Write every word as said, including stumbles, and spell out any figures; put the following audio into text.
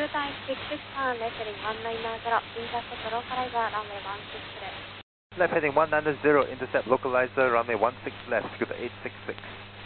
Zulu time six six one, left heading one nine zero, intercept localizer, runway one six left. Left heading one nine zero, intercept localizer, runway one six left, scoot eight six six.